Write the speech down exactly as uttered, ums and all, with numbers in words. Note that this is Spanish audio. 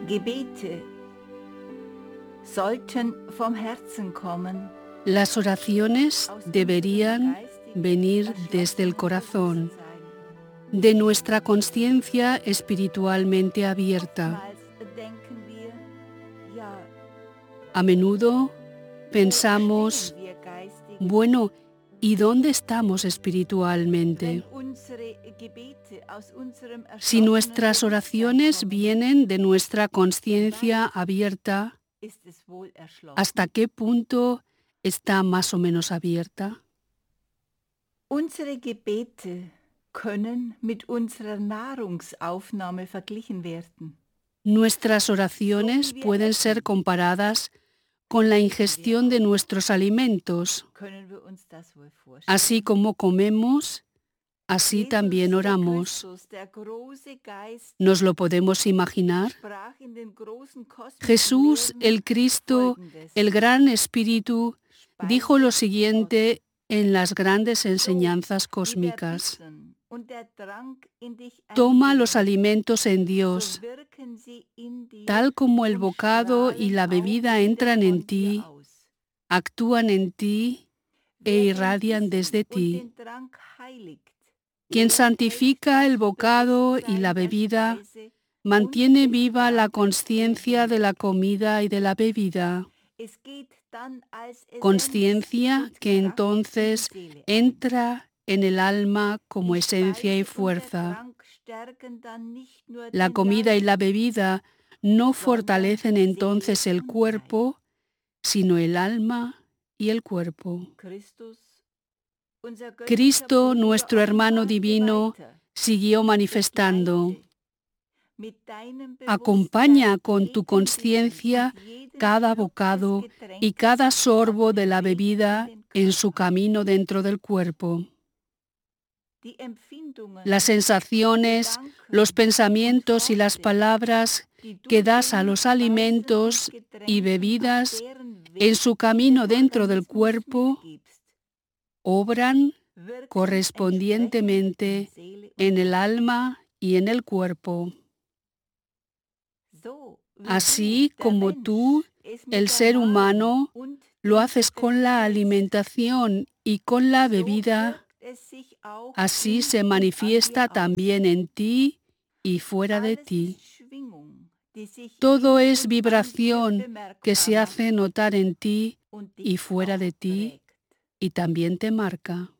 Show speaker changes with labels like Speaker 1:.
Speaker 1: Gebete sollten vom Herzen kommen,
Speaker 2: Las oraciones deberían venir desde el corazón, de nuestra conciencia espiritualmente abierta. A menudo pensamos, bueno, ¿y dónde estamos espiritualmente? Si nuestras oraciones vienen de nuestra conciencia abierta, ¿hasta qué punto está más o menos abierta?
Speaker 1: Unsere Gebete können mit unserer Nahrungsaufnahme verglichen werden.
Speaker 2: Nuestras oraciones pueden ser comparadas con la ingestión de nuestros alimentos. Así como comemos, así también oramos. ¿Nos lo podemos imaginar? Jesús, el Cristo, el Gran Espíritu, dijo lo siguiente en las grandes enseñanzas cósmicas: toma los alimentos en Dios, tal como el bocado y la bebida entran en ti, actúan en ti e irradian desde ti. Quien santifica el bocado y la bebida mantiene viva la conciencia de la comida y de la bebida, conciencia que entonces entra en el alma como esencia y fuerza. La comida y la bebida no fortalecen entonces el cuerpo, sino el alma y el cuerpo. Cristo, nuestro hermano divino, siguió manifestando: acompaña con tu conciencia cada bocado y cada sorbo de la bebida en su camino dentro del cuerpo. Las sensaciones, los pensamientos y las palabras que das a los alimentos y bebidas en su camino dentro del cuerpo obran correspondientemente en el alma y en el cuerpo. Así como tú, el ser humano, lo haces con la alimentación y con la bebida, así se manifiesta también en ti y fuera de ti. Todo es vibración que se hace notar en ti y fuera de ti y también te marca.